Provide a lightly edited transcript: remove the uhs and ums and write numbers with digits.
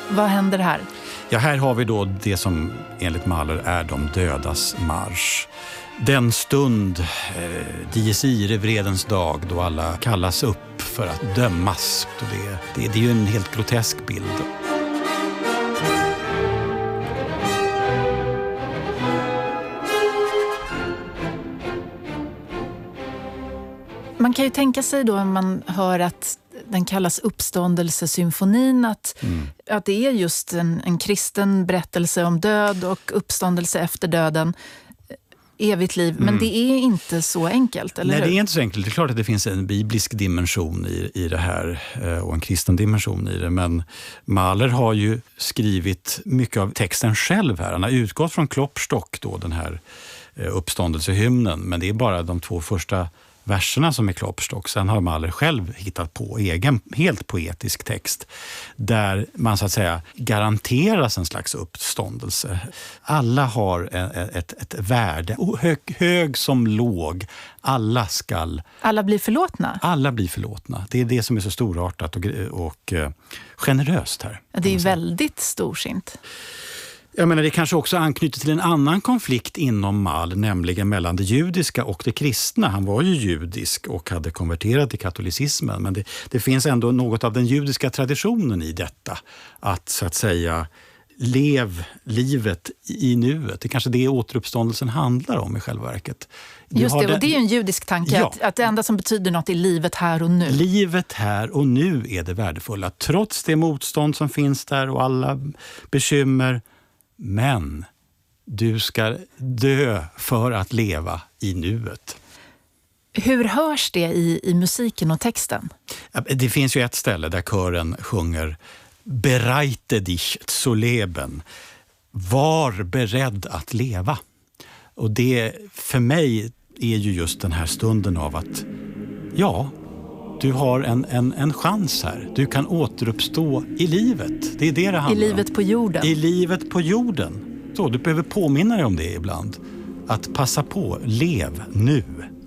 Vad händer här? Ja, här har vi då det som enligt Mahler är de dödas marsch. Den stund, dies irae, vredens dag, då alla kallas upp för att dömas. Det är ju en helt grotesk bild. Man kan ju tänka sig då, om man hör att den kallas uppståndelsesymfonin, att det är just en kristen berättelse om död och uppståndelse efter döden, evigt liv. Men det är inte så enkelt, eller hur? Nej, det är inte så enkelt. Det är klart att det finns en biblisk dimension i det här och en kristen dimension i det. Men Mahler har ju skrivit mycket av texten själv här. Han har utgått från Klopstock, då, den här uppståndelsehymnen. Men det är bara de 2 första verserna som är Klopstock. Sen har Mahler själv hittat på egen, helt poetisk text där man så att säga garanteras en slags uppståndelse. Alla har ett värde, hög som låg. Alla blir förlåtna? Alla blir förlåtna. Det är det som är så storartat och generöst här. Det är väldigt storsint. Jag menar, det kanske också anknyter till en annan konflikt inom Mahler, nämligen mellan det judiska och det kristna. Han var ju judisk och hade konverterat till katolicismen, men det finns ändå något av den judiska traditionen i detta. Att så att säga lev livet i nuet. Det är kanske det återuppståndelsen handlar om i själva verket. Just det, och det är ju en judisk tanke, ja, att det enda som betyder något är livet här och nu. Livet här och nu är det värdefulla, trots det motstånd som finns där och alla bekymmer. Men du ska dö för att leva i nuet. Hur hörs det i musiken och texten? Det finns ju ett ställe där kören sjunger Bereite dich zu leben. Var beredd att leva. Och det för mig är ju just den här stunden av att ja, du har en chans här. Du kan återuppstå i livet. Det är det handlar om. I livet på jorden. I livet på jorden. Så du behöver påminna dig om det ibland. Att passa på, lev nu.